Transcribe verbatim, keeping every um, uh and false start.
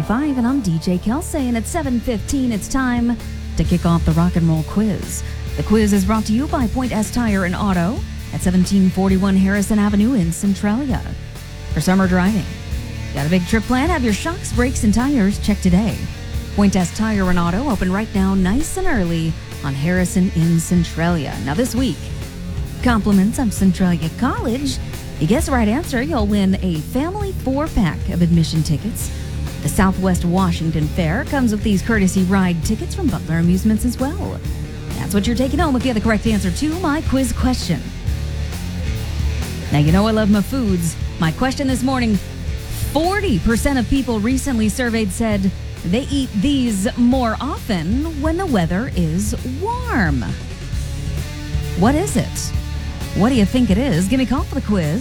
five, and I'm D J Kelsey, and at seven fifteen, it's time to kick off the rock and roll quiz. The quiz is brought to you by Point S Tire and Auto at seventeen forty-one Harrison Avenue in Centralia. For summer driving, got a big trip planned? Have your shocks, brakes, and tires checked today. Point S Tire and Auto open right now nice and early on Harrison in Centralia. Now this week, compliments of Centralia College. You guess the right answer, you'll win a family four-pack of admission tickets. The Southwest Washington Fair comes with these courtesy ride tickets from Butler Amusements as well. That's what you're taking home if you have the correct answer to my quiz question. Now, you know I love my foods. My question this morning, forty percent of people recently surveyed said they eat these more often when the weather is warm. What is it? What do you think it is? Give me a call for the quiz.